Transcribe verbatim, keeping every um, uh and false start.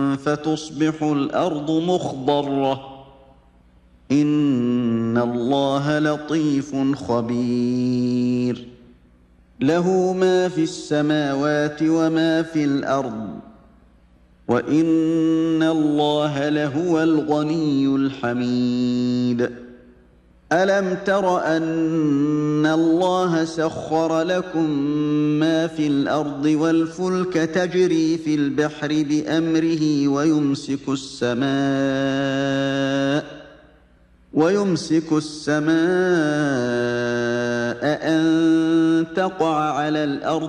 فتصبح الأرض مخضرة إن الله لطيف خبير له ما في السماوات وما في الأرض وإن الله لهو الغني الحميد ألم تر أن الله سخر لكم ما في الأرض والفلك تجري في البحر بأمره ويمسك السماء ويمسك السماء أن تقع على الأرض